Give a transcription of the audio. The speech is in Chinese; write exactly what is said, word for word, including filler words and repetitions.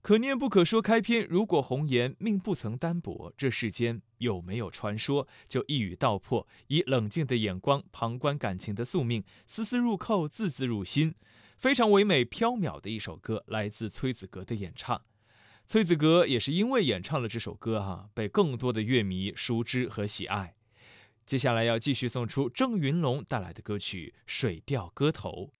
可念不可说开篇，如果红颜命不曾单薄，这世间有没有传说？就一语道破，以冷静的眼光旁观感情的宿命，丝丝入扣，字字入心，非常唯美飘渺的一首歌，来自崔子格的演唱。崔子格也是因为演唱了这首歌哈、啊，被更多的乐迷熟知和喜爱。接下来要继续送出郑云龙带来的歌曲《水调歌头》。